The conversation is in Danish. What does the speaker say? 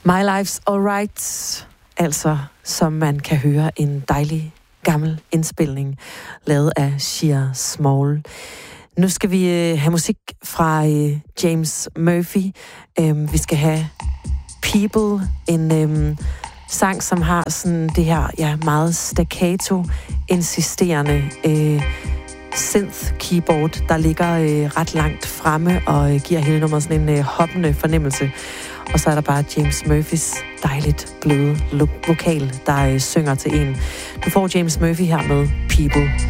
My Life's Alright, altså som man kan høre en dejlig gammel indspilning lavet af Shia Small. Nu skal vi have musik fra James Murphy. Vi skal have People, en sang, som har sådan det her meget staccato, insisterende synth keyboard, der ligger ret langt fremme og giver hele nummeret sådan en hoppende fornemmelse. Og så er der bare James Murphys dejligt bløde vokal, der synger til en. Du får James Murphy her med People.